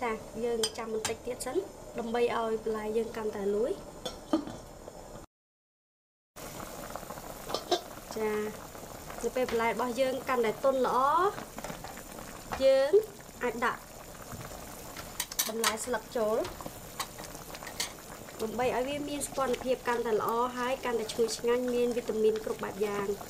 ចាយើងចាំបន្តិចទៀតសិនដើម្បីឲ្យបន្លែយើងកាន់តែលួយចានៅពេលបន្លែរបស់យើងកាន់តែទន់ល្អយើងអាចដាក់បន្លែស្លឹកចូលដើម្បីឲ្យវាមានសោភ័ណភាពកាន់តែល្អហើយកាន់តែឈ្ងុយឆ្ងាញ់មានវីតាមីនគ្រប់បែបយ៉ាង